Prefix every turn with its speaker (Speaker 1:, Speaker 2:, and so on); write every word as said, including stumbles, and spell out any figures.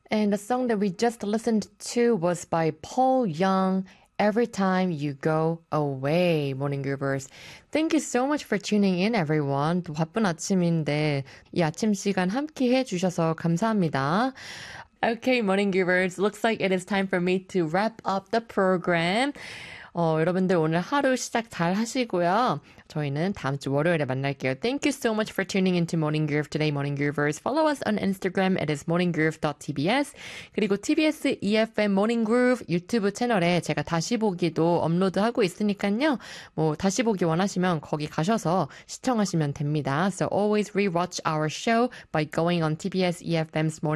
Speaker 1: And the song that we just listened to was by Paul Young, Every Time You Go Away, Morning Groovers. Thank you so much for tuning in, everyone. 또 바쁜 아침인데 이 아침 시간 함께 해주셔서 감사합니다. Okay, Morning Groovers. Looks like it is time for me to wrap up the program. 어, 여러분들 오늘 하루 시작 잘 하시고요. 저희는 다음 주 월요일에 만날게요. Thank you so much for tuning into Morning Groove today, Morning Groovers. Follow us on Instagram. It is morninggroove.tbs. 그리고 티비에스 이에프엠 Morning Groove 유튜브 채널에 제가 다시 보기도 업로드하고 있으니까요. 뭐 다시 보기 원하시면 거기 가셔서 시청하시면 됩니다. So always rewatch our show by going on 티비에스 이에프엠's Morning